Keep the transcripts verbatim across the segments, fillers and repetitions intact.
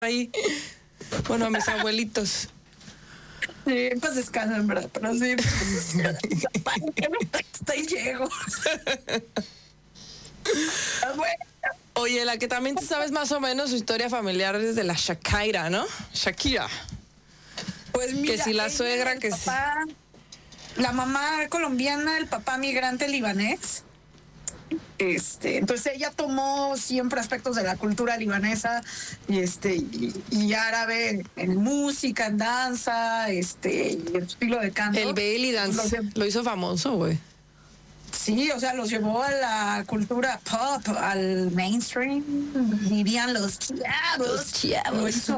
ahí. Bueno, a mis abuelitos. Sí, pues descanso, en verdad, pero sí. Estoy llego. Oye, la que también tú sabes más o menos su historia familiar es de la Shakira, ¿no? Shakira. Pues mira, que si la ella, suegra, el que papá, si... la mamá colombiana, el papá migrante libanés. Este, entonces ella tomó siempre aspectos de la cultura libanesa y este y, y árabe en música, en danza, este, y el estilo de canto. El belly dance lo, lo hizo famoso, güey. Sí, o sea, los llevó a la cultura pop, al mainstream, dirían los chavos. Los chavos. Lo hizo,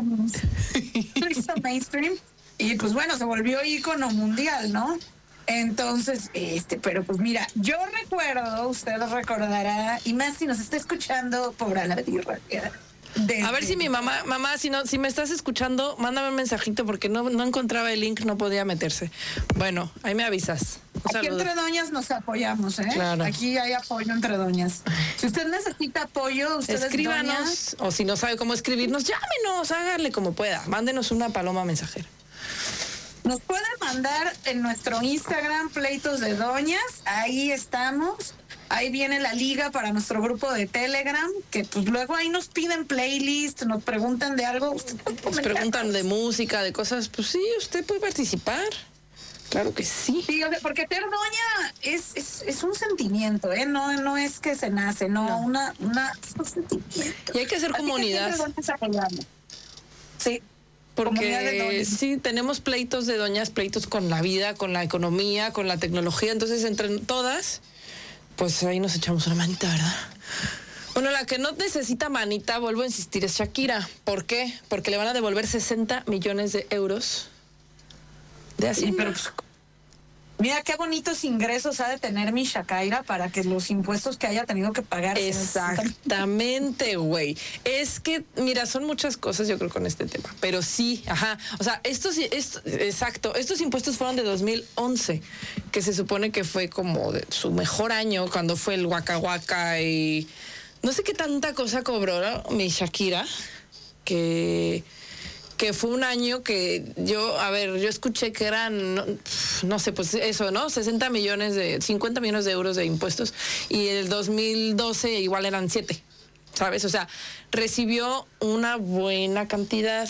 lo hizo mainstream y pues bueno, se volvió ícono mundial, ¿no? Entonces, este, pero pues mira, yo recuerdo, usted lo recordará, y más si nos está escuchando por la birra. A ver si mi mamá, mamá, si no, si me estás escuchando, mándame un mensajito porque no, no encontraba el link, no podía meterse. Bueno, ahí me avisas. Un Aquí saludo. entre doñas nos apoyamos, ¿eh? Claro. Aquí hay apoyo entre doñas. Si usted necesita apoyo, ustedes escríbanos, doñas, o si no sabe cómo escribirnos, llámenos, háganle como pueda, mándenos una paloma mensajera. nos puede mandar en nuestro Instagram Pleitos de Doñas, ahí estamos. Ahí viene la liga para nuestro grupo de Telegram, que pues luego ahí nos piden playlists, nos preguntan de algo. Nos preguntan de música, de cosas, pues sí, usted puede participar. Claro que sí. Sí, o sea, porque ser doña es, es, es un sentimiento, ¿eh? No, no es que se nace, no, no. Una, una, es un sentimiento. Y hay que hacer Así comunidad. Que sí. Porque sí, tenemos pleitos de doñas, pleitos con la vida, con la economía, con la tecnología. Entonces, entre todas, pues ahí nos echamos una manita, ¿verdad? Bueno, la que no necesita manita, vuelvo a insistir, es Shakira. ¿Por qué? Porque le van a devolver sesenta millones de euros de Hacienda. Sí, pero pues, mira qué bonitos ingresos ha de tener mi Shakira para que los impuestos que haya tenido que pagar. Exactamente, güey. Es que, mira, son muchas cosas yo creo con este tema, pero sí, ajá. O sea, estos, estos exacto, estos impuestos fueron de dos mil once, que se supone que fue como de su mejor año cuando fue el Waka Waka y no sé qué tanta cosa cobró, ¿no? Mi Shakira, que... que fue un año que yo, a ver, yo escuché que eran, no, no sé, pues eso, ¿no? sesenta millones de, cincuenta millones de euros de impuestos y el dos mil doce igual eran siete, ¿sabes? O sea, recibió una buena cantidad.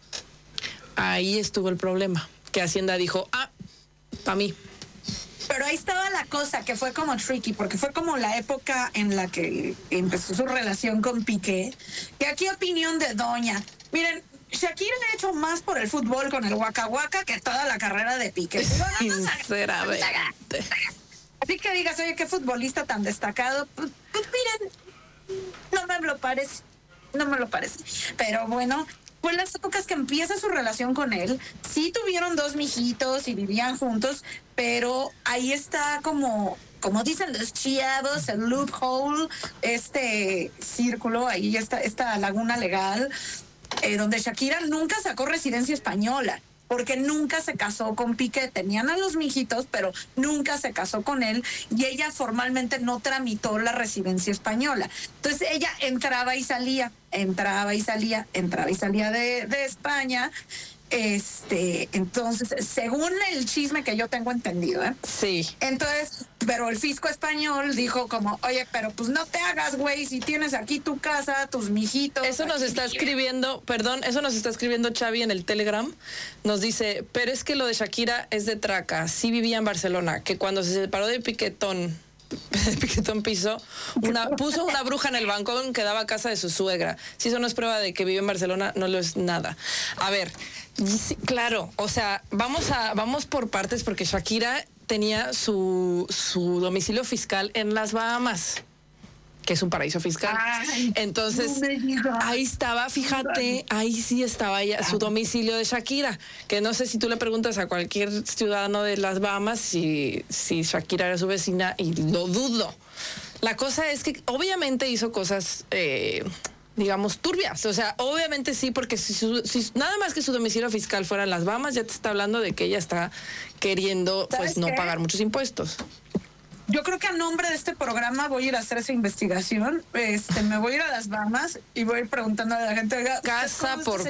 Ahí estuvo el problema, que Hacienda dijo, ah, para mí. Pero ahí estaba la cosa, que fue como tricky, porque fue como la época en la que empezó su relación con Piqué, que aquí opinión de doña. Miren, Shakira ha hecho más por el fútbol con el Waka Waka que toda la carrera de Piqué. Sinceramente. Así que digas, oye, qué futbolista tan destacado. Pues, pues miren, no me lo parece. No me lo parece. Pero bueno, pues las épocas que empieza su relación con él, sí tuvieron dos mijitos y vivían juntos, pero ahí está como... como dicen los chavos, el loophole, este círculo, ahí está esta laguna legal, eh, donde Shakira nunca sacó residencia española, porque nunca se casó con Piqué. Tenían a los mijitos, pero nunca se casó con él, y ella formalmente no tramitó la residencia española. Entonces ella entraba y salía, entraba y salía, entraba y salía de, de España. Este, entonces, según el chisme que yo tengo entendido, ¿eh? Sí. Entonces, pero el fisco español dijo como, oye, pero pues no te hagas, güey, si tienes aquí tu casa, tus mijitos. Eso nos está escribiendo, perdón, eso nos está escribiendo Xavi en el Telegram. Nos dice, pero es que lo de Shakira es de traca. Sí vivía en Barcelona, que cuando se separó de Piquetón, Piquetón piso, una, puso una bruja en el balcón que daba casa de su suegra. Si eso no es prueba de que vive en Barcelona, no lo es nada. A ver, sí, claro, o sea, vamos a, vamos por partes, porque Shakira tenía su, su domicilio fiscal en las Bahamas, que es un paraíso fiscal. Ay, entonces, no ahí estaba, fíjate, ahí sí estaba ya su domicilio de Shakira, que no sé si tú le preguntas a cualquier ciudadano de las Bahamas si, si Shakira era su vecina, y lo dudo. La cosa es que obviamente hizo cosas, eh, digamos, turbias. O sea, obviamente sí, porque si, su, si nada más que su domicilio fiscal fuera en las Bahamas, ya te está hablando de que ella está queriendo, pues, no qué? pagar muchos impuestos. yo creo que a nombre de este programa voy a ir a hacer esa investigación. Este, me voy a ir a las Bahamas y voy a ir preguntando a la gente, oiga, ¿usted Casa conoce por